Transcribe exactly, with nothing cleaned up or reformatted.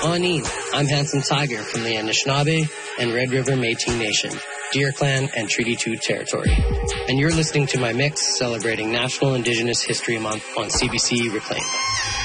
Pawnee. I'm Handsome Tiger from the Anishinaabe and Red River Métis Nation, Deer Clan, and Treaty two territory. And you're listening to my mix celebrating National Indigenous History Month on C B C Reclaim.